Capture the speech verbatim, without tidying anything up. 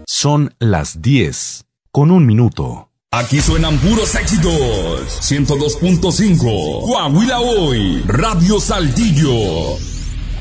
Son las diez, con un minuto. Aquí suenan puros éxitos. ciento dos punto cinco. Coahuila Hoy. Radio Saltillo.